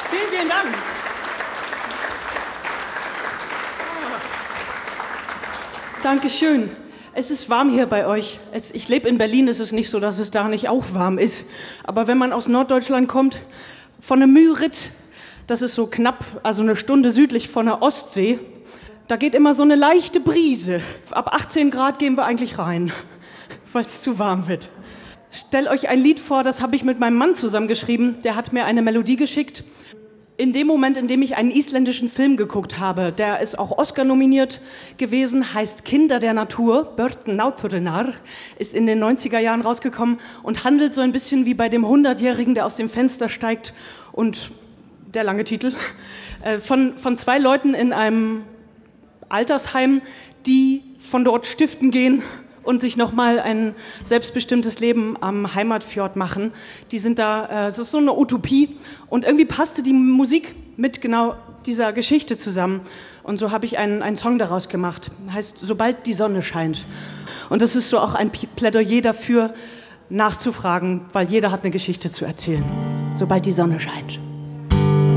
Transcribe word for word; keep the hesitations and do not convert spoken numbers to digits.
Vielen, vielen Dank. Dankeschön. Es ist warm hier bei euch. Es, ich lebe in Berlin, es ist nicht so, dass es da nicht auch warm ist. Aber wenn man aus Norddeutschland kommt, von der Müritz, das ist so knapp, also eine Stunde südlich von der Ostsee, da geht immer so eine leichte Brise. Ab achtzehn Grad gehen wir eigentlich rein, weil es zu warm wird. Stellt euch ein Lied vor, das habe ich mit meinem Mann zusammengeschrieben. Der hat mir eine Melodie geschickt. In dem Moment, in dem ich einen isländischen Film geguckt habe, der ist auch Oscar nominiert gewesen, heißt Kinder der Natur, Börn Náttúrunnar, ist in den neunziger Jahren rausgekommen und handelt so ein bisschen wie bei dem hundertjährigen, der aus dem Fenster steigt und der lange Titel, äh, von, von zwei Leuten in einem Altersheim, die von dort stiften gehen und sich nochmal ein selbstbestimmtes Leben am Heimatfjord machen. Die sind da, äh, es ist so eine Utopie und irgendwie passte die Musik mit genau dieser Geschichte zusammen. Und so habe ich einen, einen Song daraus gemacht, heißt Sobald die Sonne scheint. Und das ist so auch ein Plädoyer dafür, nachzufragen, weil jeder hat eine Geschichte zu erzählen. Sobald die Sonne scheint.